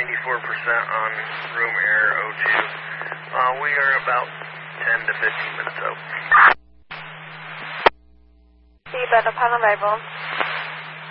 on room air O2. We are about 10 to 15 minutes out. Seabed upon arrival.